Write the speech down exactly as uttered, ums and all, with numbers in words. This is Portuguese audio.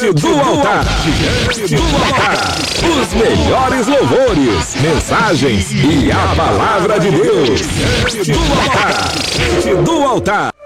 Diante do altar, diante do altar, os melhores louvores, mensagens e a palavra de Deus. Diante do altar, diante do altar.